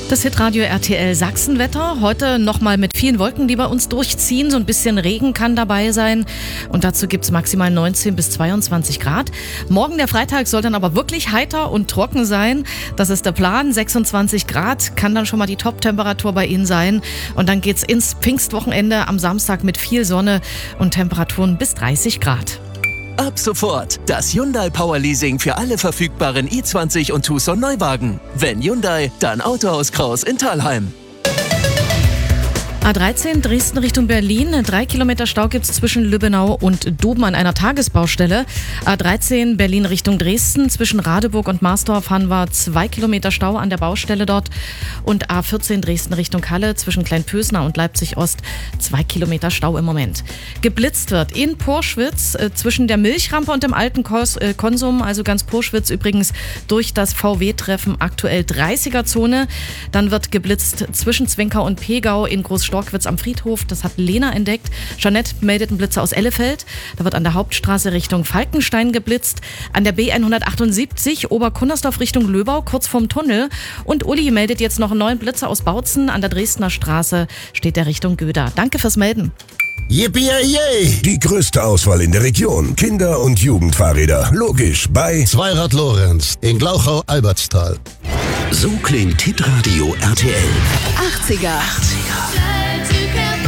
Das Hitradio RTL Sachsenwetter. Heute nochmal mit vielen Wolken, die bei uns durchziehen. So ein bisschen Regen kann dabei sein. Und dazu gibt es maximal 19 bis 22 Grad. Morgen, der Freitag, soll dann aber wirklich heiter und trocken sein. Das ist der Plan. 26 Grad kann dann schon mal die Top-Temperatur bei Ihnen sein. Und dann geht's ins Pfingstwochenende am Samstag mit viel Sonne und Temperaturen bis 30 Grad. Ab sofort das Hyundai Power Leasing für alle verfügbaren i20 und Tucson Neuwagen. Wenn Hyundai, dann Autohaus Kraus in Thalheim. A13 Dresden Richtung Berlin. 3 Kilometer Stau gibt's zwischen Lübbenau und Doben an einer Tagesbaustelle. A13 Berlin Richtung Dresden. Zwischen Radeburg und Marsdorf haben wir 2 Kilometer Stau an der Baustelle dort. Und A14 Dresden Richtung Halle. Zwischen Kleinpösner und Leipzig Ost 2 Kilometer Stau im Moment. Geblitzt wird in Porschwitz zwischen der Milchrampe und dem alten Konsum. Also ganz Porschwitz übrigens durch das VW-Treffen aktuell 30er-Zone. Dann wird geblitzt zwischen Zwinkau und Pegau in Großstorkwitz am Friedhof. Das hat Lena entdeckt. Jeanette meldet einen Blitzer aus Ellefeld. Da wird an der Hauptstraße Richtung Falkenstein geblitzt. An der B178 Oberkunnersdorf Richtung Löbau, kurz vorm Tunnel. Und Uli meldet jetzt noch einen neuen Blitzer aus Bautzen. An der Dresdner Straße steht der Richtung Göda. Danke fürs Melden. Yippie! Die größte Auswahl in der Region. Kinder- und Jugendfahrräder. Logisch bei Zweirad Lorenz in Glauchau-Albertstal. So klingt Hitradio RTL. 80er.